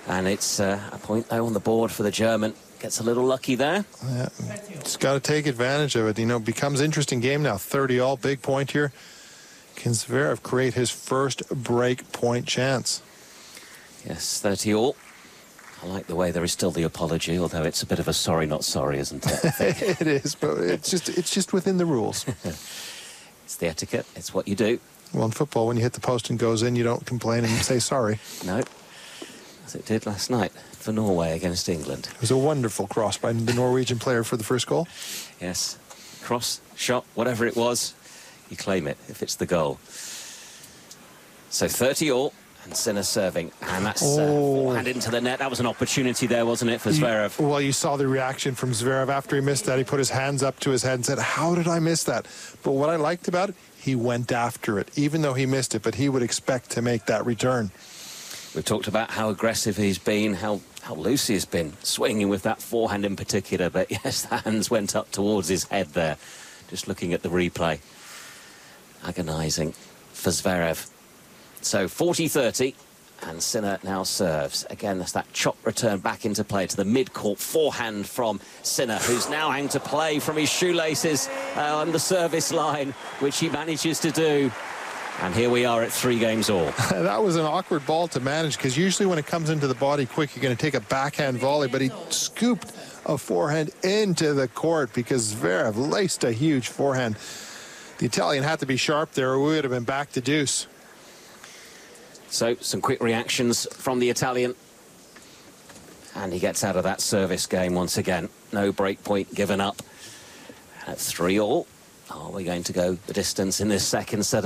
And it's a point, though, on the board for the German. Gets a little lucky there. Yeah, just got to take advantage of it. You know, becomes interesting game now. 30-all, big point here. Can Zverev create his first break point chance? Yes, 30-all. I like the way there is still the apology, although it's a bit of a sorry, not sorry, isn't it? It is, but it's just within the rules. It's the etiquette. It's what you do. Well, in football, when you hit the post and goes in, you don't complain and say sorry. No, as it did last night for Norway against England. It was a wonderful cross by the Norwegian player for the first goal. Yes, cross, shot, whatever it was, you claim it if it's the goal. So 30-all. And Sinner serving, and that's forehand into the net. That was an opportunity there, wasn't it, for Zverev? Well, you saw the reaction from Zverev after he missed that. He put his hands up to his head and said, how did I miss that? But what I liked about it, he went after it, even though he missed it, but he would expect to make that return. We've talked about how aggressive he's been, how loose he's been, swinging with that forehand in particular, but yes, the hands went up towards his head there, just looking at the replay. Agonising for Zverev. So 40-30, and Sinner now serves. Again, that's that chop return back into play to the mid-court forehand from Sinner, who's now having to play from his shoelaces on the service line, which he manages to do. And here we are at 3 games all. That was an awkward ball to manage, because usually when it comes into the body quick, you're going to take a backhand volley, but he scooped a forehand into the court because Zverev laced a huge forehand. The Italian had to be sharp there, or we would have been back to deuce. So, some quick reactions from the Italian. And he gets out of that service game once again. No break point given up. And at 3-all, are we going to go the distance in this second set?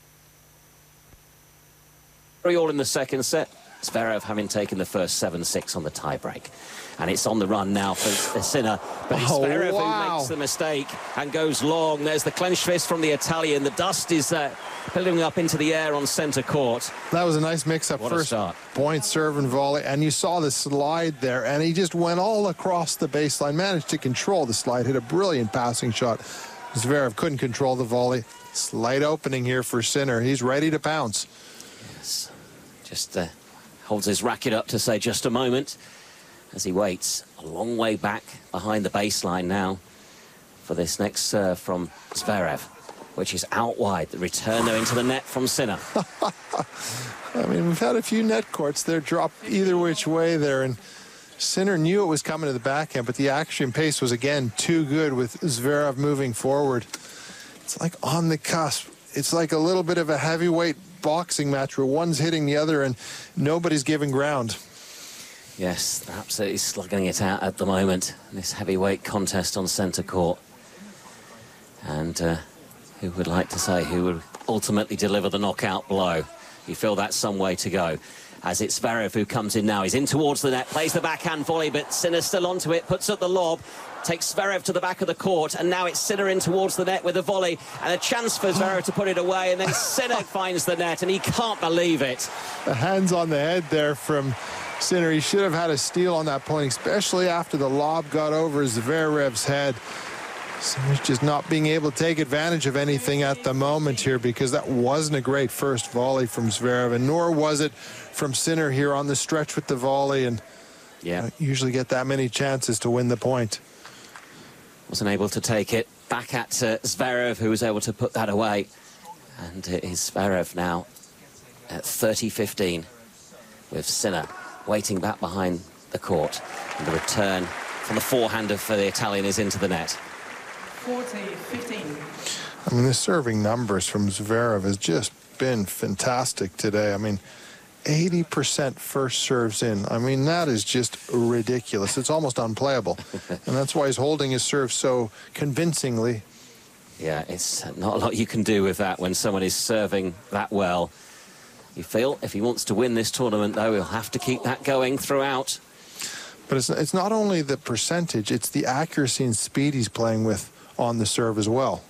3-all in the second set. Zverev having taken the first 7-6 on the tiebreak. And it's on the run now for Sinner. But it's Zverev who makes the mistake and goes long. There's the clenched fist from the Italian. The dust is building up into the air on centre court. That was a nice mix-up. First point, serve and volley. And you saw the slide there. And he just went all across the baseline. Managed to control the slide. Hit a brilliant passing shot. Zverev couldn't control the volley. Slight opening here for Sinner. He's ready to pounce. Yes. Just holds his racket up to say just a moment as he waits a long way back behind the baseline now for this next serve from Zverev, which is out wide. The return though into the net from Sinner. I mean, we've had a few net courts there drop either which way there, and Sinner knew it was coming to the backhand, but the action pace was again too good with Zverev moving forward. It's like on the cusp. It's like a little bit of a heavyweight boxing match where one's hitting the other and nobody's giving ground. Yes, absolutely slugging it out at the moment, this heavyweight contest on centre court. And who would like to say who would ultimately deliver the knockout blow? You feel that's some way to go. As it's Zverev who comes in now. He's in towards the net, plays the backhand volley, but Sinner still onto it, puts up the lob, takes Zverev to the back of the court, and now it's Sinner in towards the net with a volley, and a chance for Zverev to put it away, and then Sinner finds the net, and he can't believe it. The hands on the head there from Sinner. He should have had a steal on that point, especially after the lob got over Zverev's head. Sinner's just not being able to take advantage of anything at the moment here, because that wasn't a great first volley from Zverev, and nor was it from Sinner here on the stretch with the volley, and usually get that many chances to win the point. Wasn't able to take it. Back at Zverev, who was able to put that away. And it is Zverev now at 30-15 with Sinner waiting back behind the court. And the return from the forehander for the Italian is into the net. 40-15. I mean, the serving numbers from Zverev has just been fantastic today. I mean, 80% first serves in. I mean, that is just ridiculous. It's almost unplayable. And that's why he's holding his serve so convincingly. Yeah, it's not a lot you can do with that when someone is serving that well. You feel if he wants to win this tournament, though, he'll have to keep that going throughout. But it's not only the percentage, it's the accuracy and speed he's playing with on the serve as well.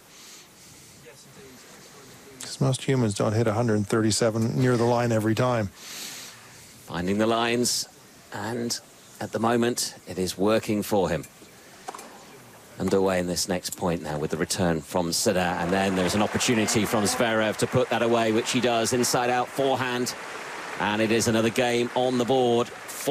Because most humans don't hit 137 near the line every time. Finding the lines, and at the moment, it is working for him. Underway in this next point now with the return from Sinner, and then there's an opportunity from Zverev to put that away, which he does, inside out forehand, and it is another game on the board.